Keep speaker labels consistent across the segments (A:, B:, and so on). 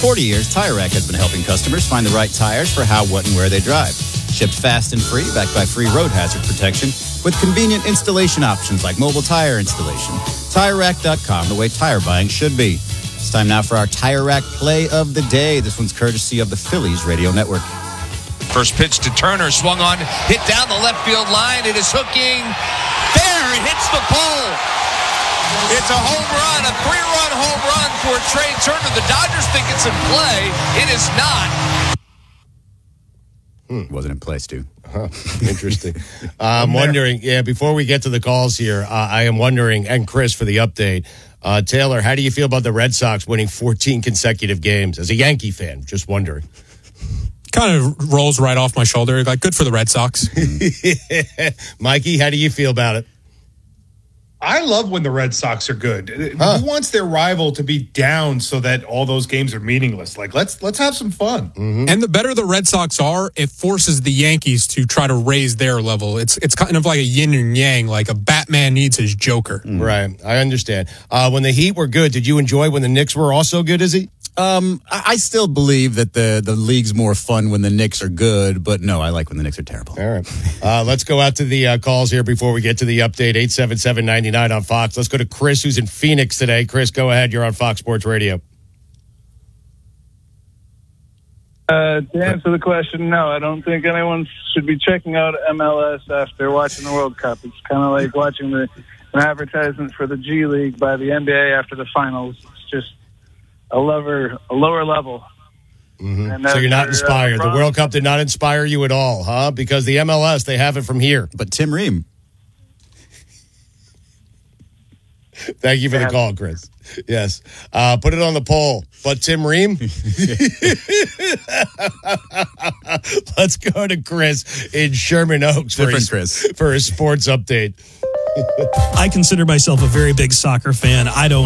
A: 40 years, Tire Rack has been helping customers find the right tires for how, what, and where they drive. Shipped fast and free, backed by free road hazard protection, with convenient installation options like mobile tire installation. TireRack.com, the way tire buying should be. It's time now for our Tire Rack play of the day. This one's courtesy of the Phillies Radio Network.
B: First pitch to Turner, swung on, hit down the left field line. It is hooking. There, it hits the pole. It's a home run, a 3-run home run for Trey Turner. The Dodgers think it's in play. It is not.
A: Wasn't in play, Stu.
C: Interesting. I'm wondering, before we get to the calls here, I am wondering, and Chris for the update, Taylor, how do you feel about the Red Sox winning 14 consecutive games? As a Yankee fan, just wondering.
D: Kind of rolls right off my shoulder. Like, good for the Red Sox.
C: Mikey, how do you feel about it?
E: I love when the Red Sox are good. Who wants their rival to be down so that all those games are meaningless? Like, let's have some fun.
D: Mm-hmm. And the better the Red Sox are, it forces the Yankees to try to raise their level. It's kind of like a yin and yang, like a Batman needs his Joker.
C: Right, I understand. When the Heat were good, did you enjoy when the Knicks were also good, Izzy?
A: I still believe that the league's more fun when the Knicks are good, but no, I like when the Knicks are terrible.
C: All right. Let's go out to the calls here before we get to the update. 877-99 on Fox. Let's go to Chris, who's in Phoenix today. Chris, go ahead. You're on Fox Sports Radio.
F: To answer the question, no, I don't think anyone should be checking out MLS after watching the World Cup. It's kind of like watching an advertisement for the G League by the NBA after the finals. It's just a lower level.
C: Mm-hmm. So you're not inspired. The World Cup did not inspire you at all, huh? Because the MLS, they have it from here.
A: But Tim Ream.
C: Thank you for the call, Chris. Yes. Put it on the poll. But Tim Ream? Let's go to Chris in Sherman Oaks for his sports update.
G: I consider myself a very big soccer fan. I am.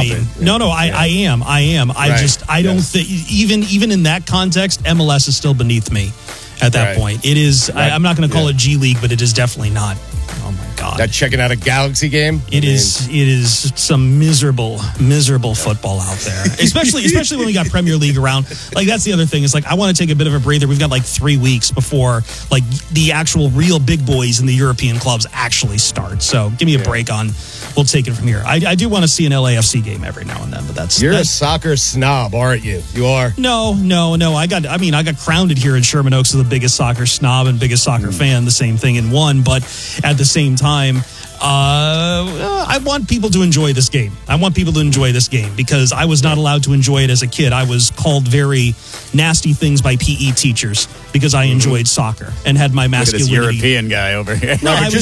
G: I don't think even in that context, MLS is still beneath me at that point. It is. I'm not going to call it G League, but it is definitely not. Oh my God!
C: That checking out a Galaxy game.
G: It is some miserable football out there. Especially when we got Premier League around. Like, that's the other thing. It's like, I want to take a bit of a breather. We've got like 3 weeks before like the actual real big boys in the European clubs actually start. So give me a break on. We'll take it from here. I do want to see an LAFC game every now and then, but that's
C: a soccer snob, aren't you? You are.
G: No. I got crowned here in Sherman Oaks as the biggest soccer snob and biggest soccer fan. The same thing in one, but at the same time, I want people to enjoy this game. Because I was not allowed to enjoy it as a kid. I was called very nasty things by PE teachers because I enjoyed soccer and had my masculinity.
A: Look at this European guy over here.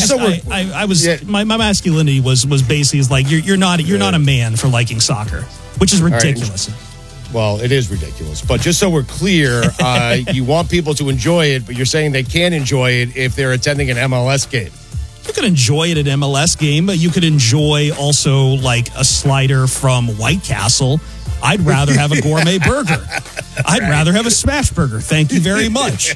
G: My masculinity was basically like you're not a man for liking soccer, which is ridiculous.
C: Well, it is ridiculous. But just so we're clear, you want people to enjoy it, but you're saying they can't enjoy it if they're attending an MLS game.
G: You could enjoy it at an MLS game, but you could enjoy also like a slider from White Castle. I'd rather have a gourmet burger. I'd rather have a smash burger. Thank you very much.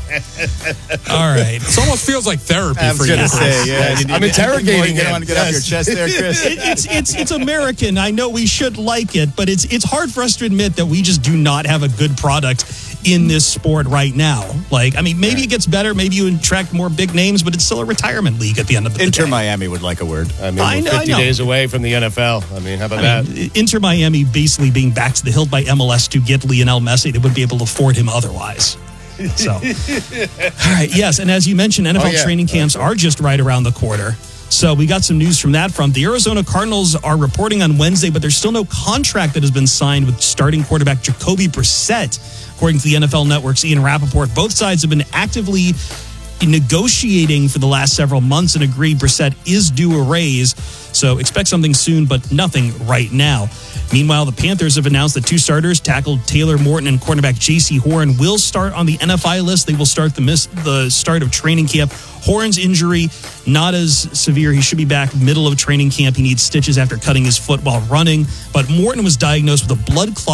G: All right.
D: It almost feels like therapy for you.
C: I'm interrogating
A: you. Want to get off your chest there, Chris?
G: It's American. I know we should like it, but it's hard for us to admit that we just do not have a good product in this sport right now. Like, I mean, maybe it gets better. Maybe you attract more big names, but it's still a retirement league at the end of the day.
A: Inter Miami would like a word.
C: I mean, we're 50 days away from the NFL. I mean, how about that?
G: Inter Miami basically being back to the hilt by MLS to get Lionel Messi. They wouldn't be able to afford him otherwise. So, all right, yes. And as you mentioned, NFL training camps are just right around the corner. So we got some news from that front. The Arizona Cardinals are reporting on Wednesday, but there's still no contract that has been signed with starting quarterback Jacoby Brissett. According to the NFL Network's Ian Rappaport, both sides have been actively negotiating for the last several months and agreed Brissett is due a raise. So expect something soon, but nothing right now. Meanwhile, the Panthers have announced that 2 starters, tackle Taylor Morton and cornerback J.C. Horn, will start on the NFI list. They will start the start of training camp. Horn's injury, not as severe. He should be back middle of training camp. He needs stitches after cutting his foot while running. But Morton was diagnosed with a blood clot